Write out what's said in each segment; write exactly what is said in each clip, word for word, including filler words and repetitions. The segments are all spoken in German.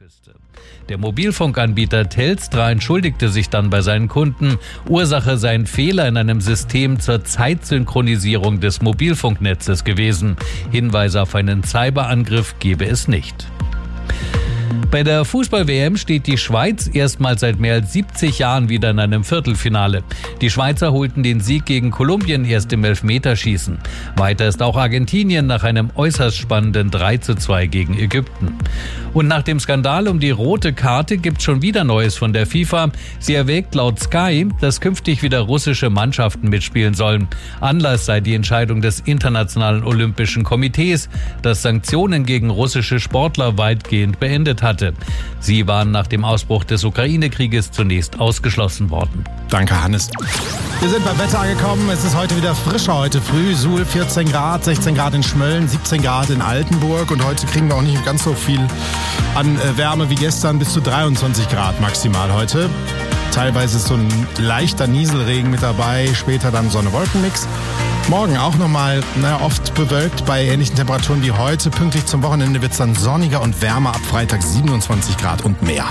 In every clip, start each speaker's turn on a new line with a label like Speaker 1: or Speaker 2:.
Speaker 1: müsste. Der Mobilfunkanbieter Telstra entschuldigte sich dann bei seinen Kunden. Ursache sei ein Fehler in einem System zur Zeitsynchronisierung des Mobilfunknetzes gewesen. Hinweise auf einen Cyberangriff gebe es nicht. Bei der Fußball-W M steht die Schweiz erstmals seit mehr als siebzig Jahren wieder in einem Viertelfinale. Die Schweizer holten den Sieg gegen Kolumbien erst im Elfmeterschießen. Weiter ist auch Argentinien nach einem äußerst spannenden drei zu zwei gegen Ägypten. Und nach dem Skandal um die rote Karte gibt es schon wieder Neues von der FIFA. Sie erwägt laut Sky, dass künftig wieder russische Mannschaften mitspielen sollen. Anlass sei die Entscheidung des Internationalen Olympischen Komitees, das Sanktionen gegen russische Sportler weitgehend beendet hatte. Sie waren nach dem Ausbruch des Ukraine-Krieges zunächst ausgeschlossen worden.
Speaker 2: Danke, Hannes. Wir sind beim Wetter angekommen. Es ist heute wieder frischer, heute früh. Suhl vierzehn Grad, sechzehn Grad in Schmölln, siebzehn Grad in Altenburg. Und heute kriegen wir auch nicht ganz so viel an Wärme wie gestern, bis zu dreiundzwanzig Grad maximal heute. Teilweise ist so ein leichter Nieselregen mit dabei, später dann Sonne-Wolken-Mix. Morgen auch nochmal, naja, oft bewölkt bei ähnlichen Temperaturen wie heute. Pünktlich zum Wochenende wird es dann sonniger und wärmer, ab Freitag siebenundzwanzig Grad und mehr.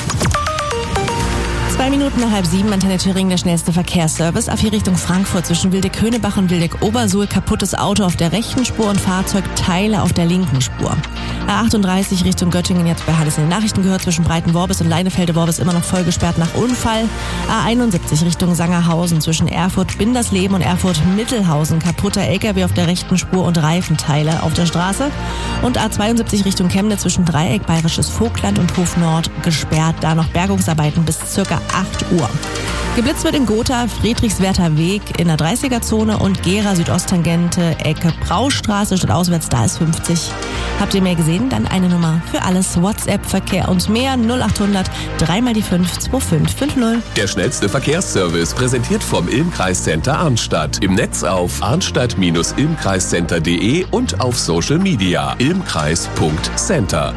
Speaker 3: Zwei Minuten nach halb sieben, Antenne Thüringen, der schnellste Verkehrsservice. A vier Richtung Frankfurt zwischen Wildeck-Höhnebach und Wildeck-Obersuhl. Kaputtes Auto auf der rechten Spur und Fahrzeugteile auf der linken Spur. A achtunddreißig Richtung Göttingen, jetzt bei Hades in den Nachrichten gehört, zwischen Breitenworbis und Leinefelde-Worbis immer noch voll gesperrt nach Unfall. A einundsiebzig Richtung Sangerhausen zwischen Erfurt-Bindersleben und Erfurt-Mittelhausen. Kaputter L K W auf der rechten Spur und Reifenteile auf der Straße. Und A zweiundsiebzig Richtung Chemnitz zwischen Dreieck, Bayerisches Vogtland und Hof Nord gesperrt. Da noch Bergungsarbeiten bis circa acht Uhr. Geblitzt wird in Gotha, Friedrichswerther Weg in der dreißiger-Zone und Gera Südosttangente, Ecke Braustraße, statt auswärts, da ist fünfzig. Habt ihr mehr gesehen? Dann eine Nummer für alles. WhatsApp, Verkehr und mehr. null achthundert drei mal die fünf zwei fünf fünf null.
Speaker 4: Der schnellste Verkehrsservice, präsentiert vom Ilmkreiscenter Arnstadt. Im Netz auf arnstadt Bindestrich ilmkreiscenter punkt de und auf Social Media ilmkreis Punkt center.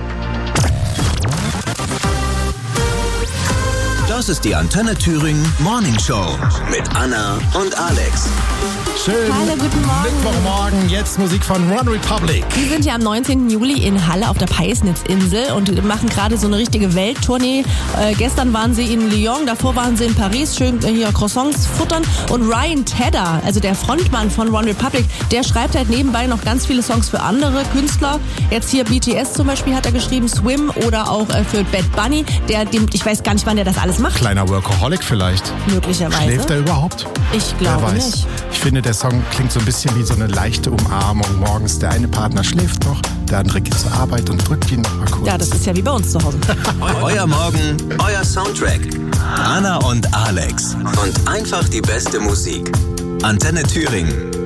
Speaker 5: Das ist die Antenne Thüringen Morning Show mit Anna und Alex.
Speaker 2: Schön.
Speaker 3: Hallo, guten Morgen.
Speaker 2: Mittwochmorgen, jetzt Musik von One Republic.
Speaker 3: Die sind ja am neunzehnten Juli in Halle auf der Peisnitzinsel und machen gerade so eine richtige Welttournee. Äh, gestern waren sie in Lyon, davor waren sie in Paris, schön hier Croissants futtern. Und Ryan Tedder, also der Frontmann von One Republic, der schreibt halt nebenbei noch ganz viele Songs für andere Künstler. Jetzt hier B T S zum Beispiel hat er geschrieben, Swim oder auch äh, für Bad Bunny. Der, dem, ich weiß gar nicht, wann der das alles macht.
Speaker 2: Kleiner Workaholic vielleicht.
Speaker 3: Möglicherweise.
Speaker 2: Schläft er überhaupt?
Speaker 3: Ich glaube
Speaker 2: Wer weiß.
Speaker 3: nicht.
Speaker 2: Ich finde, der Song klingt so ein bisschen wie so eine leichte Umarmung morgens. Der eine Partner schläft noch, der andere geht zur Arbeit und drückt ihn noch mal kurz.
Speaker 3: Ja, das ist ja wie bei uns zu Hause.
Speaker 5: Euer Morgen, euer Soundtrack. Anna und Alex. Und einfach die beste Musik. Antenne Thüringen.